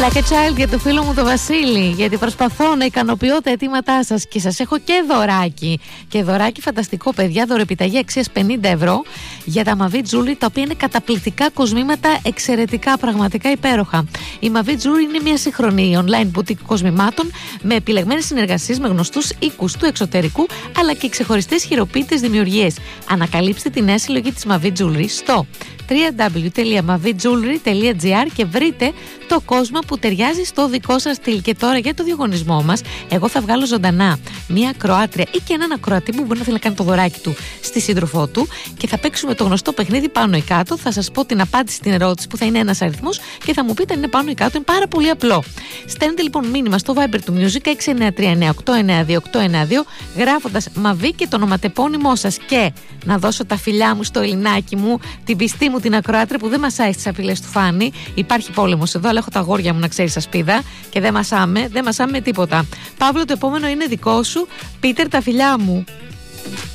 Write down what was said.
Like a Child για το φίλο μου το Βασίλη, γιατί προσπαθώ να ικανοποιώ τα αιτήματά σας και σας έχω και δωράκι. Και δωράκι φανταστικό, παιδιά, δωρεπιταγή αξίας 50 ευρώ για τα Mavi Jewelry, τα οποία είναι καταπληκτικά κοσμήματα, εξαιρετικά, πραγματικά υπέροχα. Η Mavi Jewelry είναι μια σύγχρονη online boutique κοσμημάτων με επιλεγμένες συνεργασίες με γνωστούς οίκους του εξωτερικού, αλλά και ξεχωριστές χειροποίητες δημιουργίες. Ανακαλύψτε τη νέα συλλογή της Mavi Jewelry στο www.mavijewelry.gr και βρείτε το κόσμο που ταιριάζει στο δικό σας στυλ. Και τώρα για το διαγωνισμό μας, εγώ θα βγάλω ζωντανά μία ακροάτρια ή και έναν ακροατή που μπορεί να θέλει να κάνει το δωράκι του στη σύντροφό του και θα παίξουμε το γνωστό παιχνίδι πάνω ή κάτω. Θα σας πω την απάντηση στην ερώτηση που θα είναι ένας αριθμός και θα μου πείτε αν είναι πάνω ή κάτω. Είναι πάρα πολύ απλό. Στέλνετε λοιπόν μήνυμα στο Viber του Music 6939892892 γράφοντας Mavi και το ονοματεπώνυμό σας. Και να δώσω τα φιλιά μου στο Ελληνάκι μου, την πιστή μου την ακροάτρια που δεν μασάει στις απειλές του Φάνη. Υπάρχει πόλεμος εδώ, αλλά έχω τα αγόρια μου, να ξέρεις, ασπίδα και δεν μασάμε με τίποτα. Παύλο, το επόμενο είναι δικό σου. Πίτερ, τα φιλιά μου.